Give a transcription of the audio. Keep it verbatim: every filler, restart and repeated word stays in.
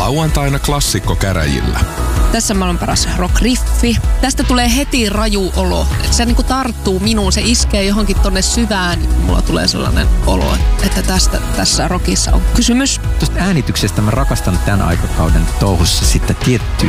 Lauantaina klassikko käräjillä. Tässä maailman paras rock-riffi. Tästä tulee heti raju olo. Se niinku tarttuu minuun, se iskee johonkin tonne syvään. Mulla tulee sellainen olo, että tästä, tässä rockissa on kysymys. Tuosta äänityksestä mä rakastan tämän aikakauden touhussa sitten tiettyä